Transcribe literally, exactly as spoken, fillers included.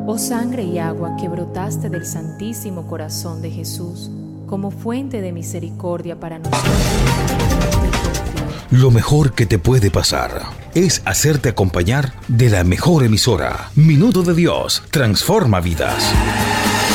Oh sangre y agua que brotaste del Santísimo Corazón de Jesús, como fuente de misericordia para nosotros. Lo mejor que te puede pasar es hacerte acompañar de la mejor emisora. Minuto de Dios transforma vidas.